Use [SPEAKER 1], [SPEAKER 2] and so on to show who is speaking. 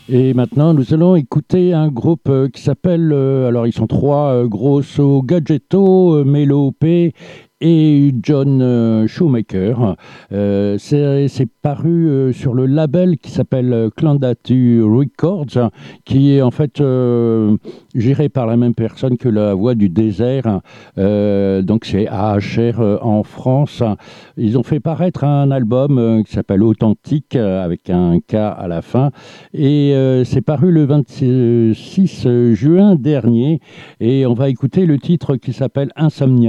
[SPEAKER 1] Et maintenant, nous allons écouter un groupe qui s'appelle, alors ils sont trois, Grosso Gadgetto, Melo P et John Shoemaker. C'est paru sur le label qui s'appelle Clandatu Records, qui est en fait géré par la même personne que La Voix du désert. Donc c'est AHR en France. Ils ont fait paraître un album qui s'appelle Authentique, avec un K à la fin. Et c'est paru le 26 juin dernier. Et on va écouter le titre qui s'appelle Insomnia.